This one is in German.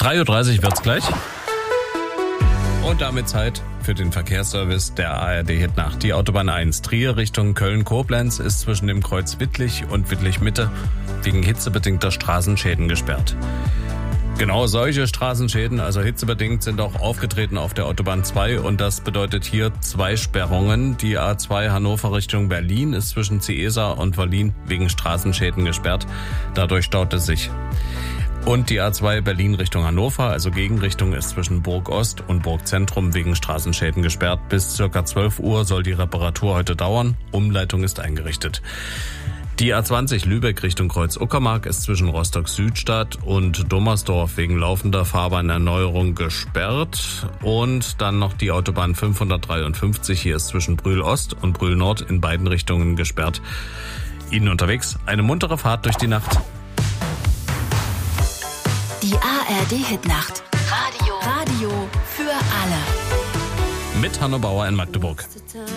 3:30 Uhr wird's gleich. Und damit Zeit für den Verkehrsservice der ARD Hitnacht. Die Autobahn 1 Trier Richtung Köln-Koblenz ist zwischen dem Kreuz Wittlich und Wittlich-Mitte wegen hitzebedingter Straßenschäden gesperrt. Genau solche Straßenschäden, also hitzebedingt, sind auch aufgetreten auf der Autobahn 2 und das bedeutet hier 2 Sperrungen. Die A2 Hannover Richtung Berlin ist zwischen Ciesa und Wallin wegen Straßenschäden gesperrt. Dadurch staut es sich. Und die A2 Berlin Richtung Hannover, also Gegenrichtung, ist zwischen Burg Ost und Burg Zentrum wegen Straßenschäden gesperrt. Bis ca. 12 Uhr soll die Reparatur heute dauern. Umleitung ist eingerichtet. Die A20 Lübeck Richtung Kreuz Uckermark ist zwischen Rostock-Südstadt und Dommersdorf wegen laufender Fahrbahnerneuerung gesperrt. Und dann noch die Autobahn 553, hier ist zwischen Brühl Ost und Brühl Nord in beiden Richtungen gesperrt. Ihnen unterwegs eine muntere Fahrt durch die Nacht. Die ARD Hitnacht. Radio für alle. Mit Hanno Bauer in Magdeburg.